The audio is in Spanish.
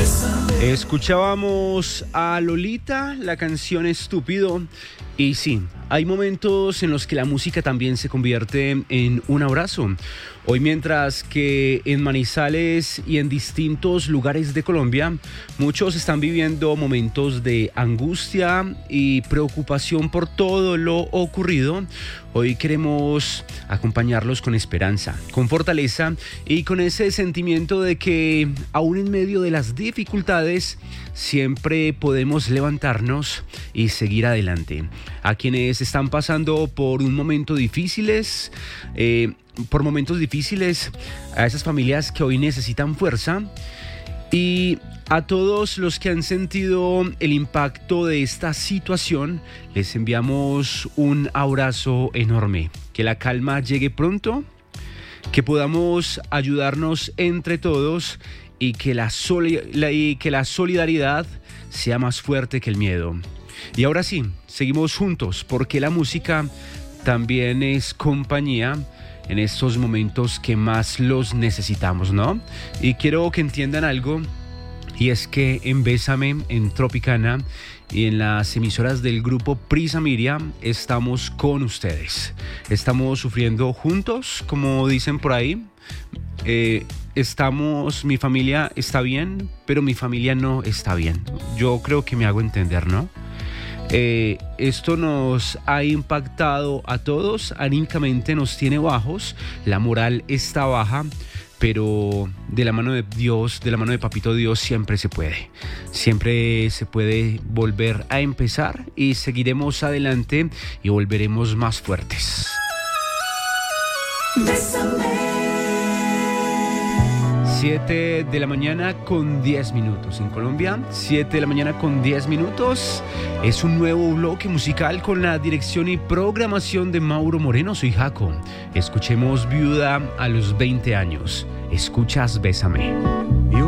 Escuchábamos a Lolita, la canción Estúpido. Y sí, hay momentos en los que la música también se convierte en un abrazo. Hoy, mientras que en Manizales y en distintos lugares de Colombia, muchos están viviendo momentos de angustia y preocupación por todo lo ocurrido, hoy queremos acompañarlos con esperanza, con fortaleza y con ese sentimiento de que aún en medio de las dificultades siempre podemos levantarnos y seguir adelante. A quienes están pasando por momentos difíciles, a esas familias que hoy necesitan fuerza, y a todos los que han sentido el impacto de esta situación, les enviamos un abrazo enorme. Que la calma llegue pronto, que podamos ayudarnos entre todos y que la solidaridad sea más fuerte que el miedo. Y ahora sí, seguimos juntos, porque la música también es compañía en estos momentos que más los necesitamos, ¿no? Y quiero que entiendan algo, y es que en Bésame, en Tropicana y en las emisoras del grupo Prisa Miria estamos con ustedes. Estamos sufriendo juntos, como dicen por ahí. Mi familia está bien, pero mi familia no está bien. Yo creo que me hago entender, ¿no? Esto nos ha impactado a todos, anímicamente nos tiene bajos, la moral está baja, pero de la mano de Dios, de la mano de Papito Dios, siempre se puede volver a empezar y seguiremos adelante y volveremos más fuertes. Bésame. 7 de la mañana con 10 minutos en Colombia, 7 de la mañana con 10 minutos. Es un nuevo bloque musical con la dirección y programación de Mauro Moreno. Soy Jaco. Escuchemos Viuda a los 20 años. Escuchas Bésame.